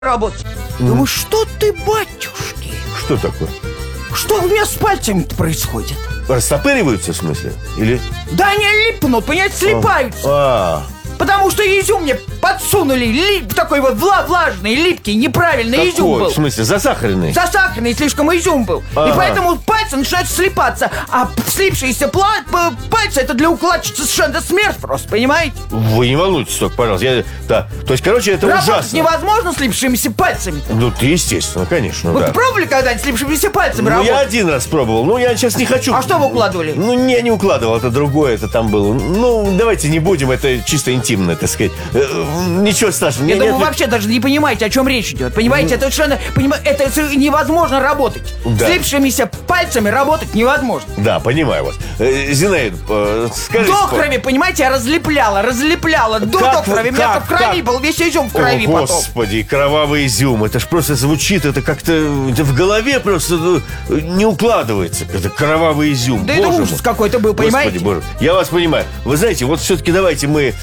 работать. Думаю, что ты, батюшки? Что такое? Что у меня с пальцами-то происходит? Растопыриваются, в смысле? Или... Да они липнут, понимаете, слипаются. Потому что изюм мне подсунули, такой вот влажный, липкий, неправильный Какой? изюм был. В смысле, засахаренный? Засахаренный, слишком изюм был. И поэтому пальцы начинают слипаться. А слипшиеся пальцы, это для укладчицы совершенно смерть просто, понимаете? Вы не волнуйтесь только, пожалуйста. То есть, короче, это Работать ужасно. невозможно слипшимися пальцами-то. Ну, ты, естественно, конечно, Вы да. пробовали когда-нибудь слипшимися пальцами Ну, работать? я один раз пробовал. Ну, я сейчас не хочу. А что вы укладывали? Ну, не укладывал, это другое, это там было. Ну, давайте не будем, это чисто интимно, так сказать. Ничего страшного. Я думаю, вы вообще даже не понимаете, о чем речь идет. Понимаете, это совершенно... Это невозможно работать. Да. Слипшимися пальцами работать невозможно. Да, понимаю вас. Зинаида, скажите... До крови, понимаете, я разлепляла. До крови. У меня в крови был весь изюм в крови О, потом. Господи, кровавый изюм. Это ж просто звучит, это как-то... Это в голове просто не укладывается. Это кровавый изюм. Да это Боже ужас мой. какой-то был, понимаете? Господи, боже. Я вас понимаю. Вы знаете, вот все-таки давайте мы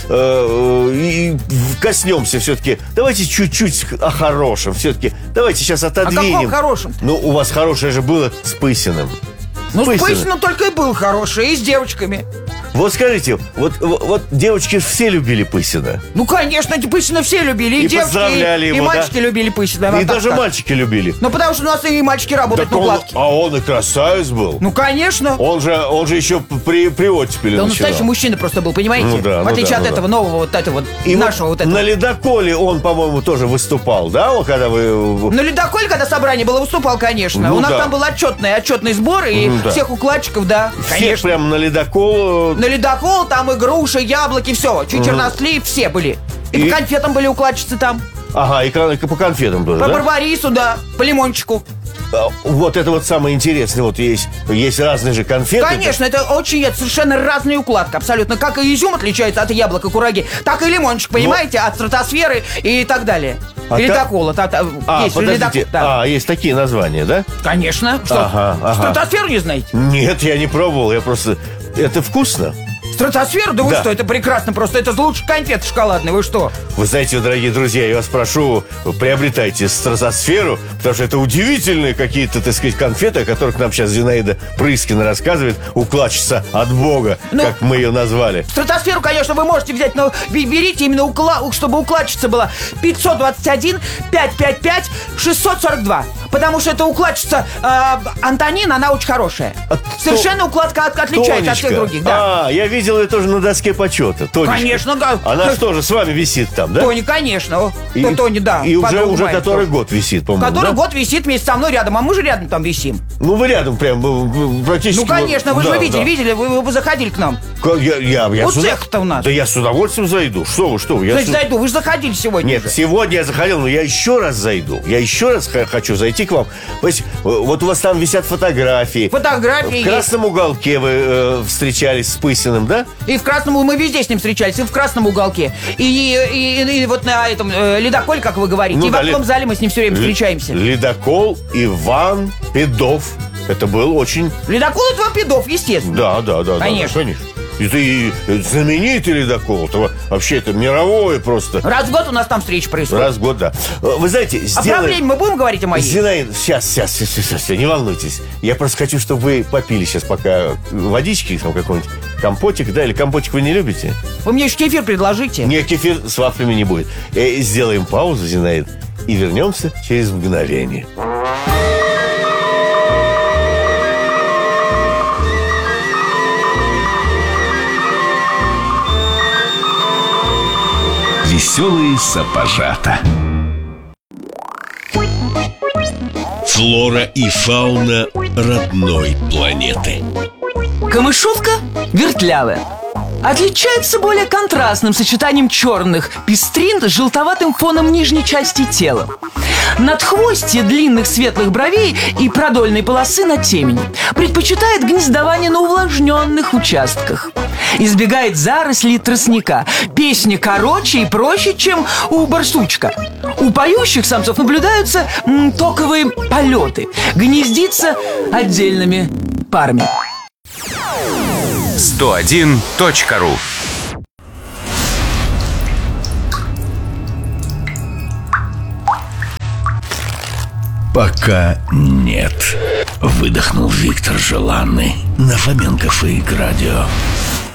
коснемся все-таки. Давайте чуть-чуть о хорошем. Все-таки давайте сейчас отодвинем. О каком хорошем? Ну, у вас хорошее же было с Пысиным. Ну, с Пысиным только и был хороший, и с девочками. Вот скажите, вот девочки все любили Пысина. Ну, конечно, Пысина все любили. И девочки, поздравляли и его, мальчики да? любили Пысина. И даже мальчики любили. Ну, потому что у нас и мальчики работают на укладке. Он и красавец был. Ну, конечно. Он же еще при оттепели Да он начинал. настоящий мужчина просто был, понимаете? Ну да, в отличие от да. этого нового, вот этого, И нашего вот этого. на ледоколе он, по-моему, тоже выступал, да? Вот когда вы... На ледоколе, когда собрание было, выступал, конечно. Ну у нас да. там был отчетный сбор, и Да. всех укладчиков, да, Всех конечно. прям на ледокол... На ледокол там и груши, яблоки, все. Чернослив, все были. И по конфетам были укладчицы там. Ага, и по конфетам тоже, По да? барбарису, да, по лимончику. Вот это вот самое интересное. Вот есть разные же конфеты. Конечно, это совершенно разная укладка, абсолютно. Как и изюм отличается от яблок и кураги, так и лимончик, понимаете, от стратосферы и так далее. И ледокола. Есть подождите. ледокол, да. Есть такие названия, да? Конечно. Что, Ага. стратосферу не знаете? Нет, я не пробовал, я просто... Это вкусно? Стратосферу? Да вы Да. что, это прекрасно просто. Это лучше конфеты шоколадные, вы что? Вы знаете, дорогие друзья, я вас прошу, приобретайте стратосферу, потому что это удивительные какие-то, так сказать, конфеты, о которых нам сейчас Зинаида Прыскина рассказывает, укладчица от Бога, как мы ее назвали. Стратосферу, конечно, вы можете взять, но берите именно, чтобы укладчица была 521 555 642. Потому что эта укладчица Антонина, она очень хорошая. Совершенно укладка отличается от всех других, да. Я видел ее тоже на доске почета. Тонечка. Конечно, да. Она что же с вами висит там, да? Тони, конечно. Тони, да. И уже моя, который тоже. год висит, по-моему, Который да? год висит вместе со мной рядом, а мы же рядом там висим. Ну, вы рядом прям, практически... Ну, конечно, вы же видели, вы заходили к нам. Я Вот цех-то у нас. Да я с удовольствием зайду. Что вы? Значит, зайду, вы же заходили сегодня. Нет, уже. сегодня я заходил, но я еще раз зайду. Я еще раз хочу зайти к вам. Понимаете, вот у вас там висят фотографии. Фотографии В красном уголке вы встречались с Пысиным, да? И в красном, мы везде с ним встречались, и в красном уголке. И вот на этом ледоколе, как вы говорите, и в одном зале мы с ним все время встречаемся. Ледокол Иван Педов. Это был очень... Ледокол это Вапидов, естественно. Да. Конечно. Это и знаменитый ледокол. Это вообще это мировое просто. Раз в год у нас там встреча происходит. Раз в год, да. Вы знаете, О проблеме мы будем говорить о моей? Зинаида, сейчас, не волнуйтесь. Я просто хочу, чтобы вы попили сейчас пока водички, там какой-нибудь компотик, да? Или компотик вы не любите? Вы мне еще кефир предложите. Нет, кефир с вафлями не будет. Сделаем паузу, Зинаида, и вернемся через мгновение. Веселые сапожата. Флора и фауна родной планеты. Камышовка вертлявая. Отличается более контрастным сочетанием черных пестрин с желтоватым фоном нижней части тела. Надхвостье длинных светлых бровей и продольной полосы на темени. Предпочитает гнездование на увлажненных участках. Избегает зарослей тростника. Песня короче и проще, чем у барсучка. У поющих самцов наблюдаются токовые полеты. Гнездится отдельными парами. 101.ру. Пока нет. Выдохнул Виктор Желанный на Фоменко Фейк Радио.